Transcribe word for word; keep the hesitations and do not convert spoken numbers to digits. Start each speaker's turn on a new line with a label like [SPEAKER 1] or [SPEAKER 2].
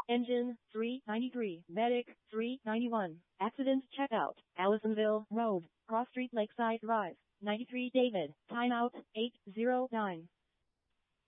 [SPEAKER 1] Engine, three ninety-three. Medic, three ninety-one. Accident checkout, Allisonville Road, Cross Street Lakeside Drive, ninety-three David. Timeout, eight oh nine.